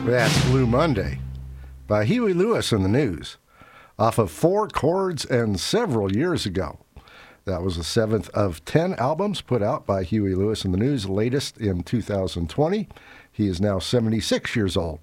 That's Blue Monday by Huey Lewis and the News, off of Four Chords and several years ago. That was the 7th of 10 albums put out by Huey Lewis and the News, latest in 2020. He is now 76 years old.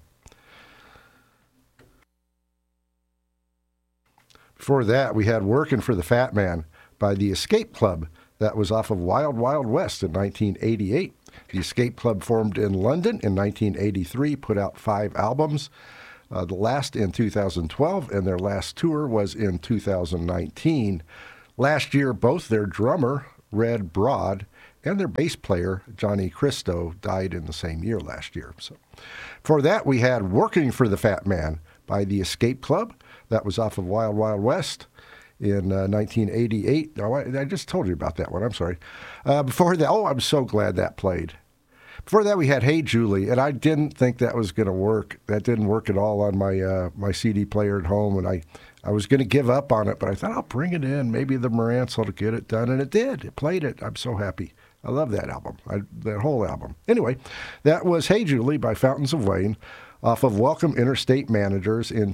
Before that, we had Workin' for the Fat Man by the Escape Club. That was off of Wild Wild West in 1988. The Escape Club formed in London in 1983, put out 5 albums, the last in 2012, and their last tour was in 2019. Last year, both their drummer, Red Broad, and their bass player, Johnny Cristo, died in the same year last year. So, for that, we had Working for the Fat Man by the Escape Club. That was off of Wild Wild West in 1988. Oh, I just told you about that one. I'm sorry. Before that, I'm so glad that played. Before that, we had Hey Julie, and I didn't think that was going to work. That didn't work at all on my my CD player at home, and I was going to give up on it, but I thought I'll bring it in. Maybe the Marantz will get it done, and it did. It played it. I'm so happy. I love that album, that whole album. Anyway, that was Hey Julie by Fountains of Wayne, off of Welcome Interstate Managers in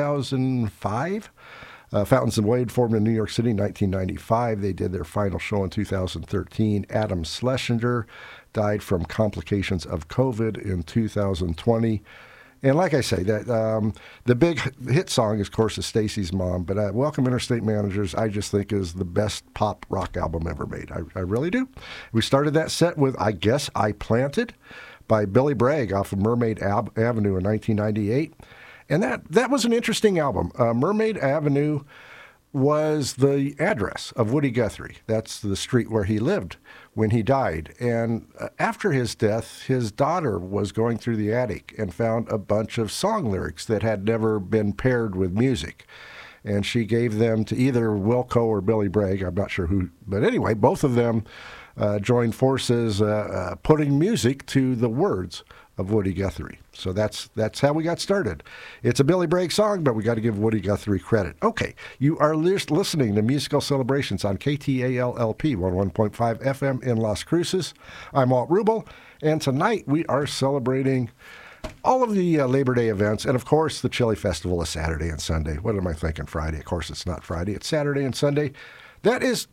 2005. Fountains of Wayne formed in New York City in 1995. They did their final show in 2013. Adam Schlesinger died from complications of COVID in 2020. And like I say, that the big hit song, of course, is Stacy's Mom. But Welcome Interstate Managers, I just think, is the best pop rock album ever made. I really do. We started that set with I Guess I Planted by Billy Bragg off of Mermaid Avenue in 1998. And that was an interesting album. Mermaid Avenue was the address of Woody Guthrie. That's the street where he lived when he died. And after his death, his daughter was going through the attic and found a bunch of song lyrics that had never been paired with music. And she gave them to either Wilco or Billy Bragg. I'm not sure who. But anyway, both of them joined forces putting music to the words of Woody Guthrie. So that's how we got started. It's a Billy Bragg song, but we got to give Woody Guthrie credit. Okay, you are listening to Musical Celebrations on KTAL-LP 101.5 FM in Las Cruces. I'm Walt Rubel, and tonight we are celebrating all of the Labor Day events, and of course the Chili Festival is Saturday and Sunday. What am I thinking, Friday? Of course it's not Friday, it's Saturday and Sunday. That is,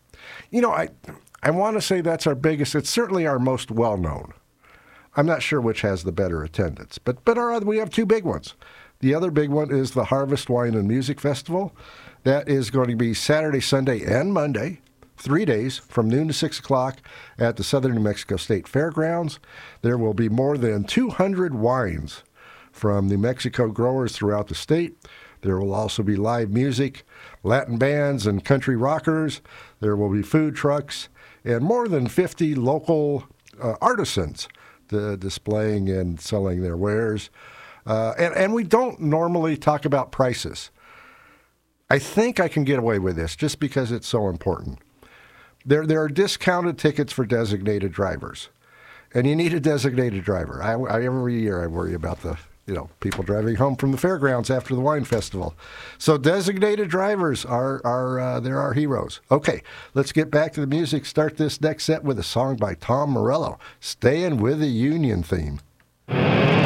I want to say that's our biggest, it's certainly our most well-known. I'm not sure which has the better attendance, but we have 2 big ones. The other big one is the Harvest Wine and Music Festival. That is going to be Saturday, Sunday, and Monday, 3 days from noon to 6 o'clock at the Southern New Mexico State Fairgrounds. There will be more than 200 wines from New Mexico growers throughout the state. There will also be live music, Latin bands, and country rockers. There will be food trucks and more than 50 local artisans displaying and selling their wares. And we don't normally talk about prices. I think I can get away with this just because it's so important. There are discounted tickets for designated drivers. And you need a designated driver. Every year I worry about the people driving home from the fairgrounds after the wine festival. So designated drivers are our heroes. Okay, let's get back to the music. Start this next set with a song by Tom Morello, Staying with the Union Theme.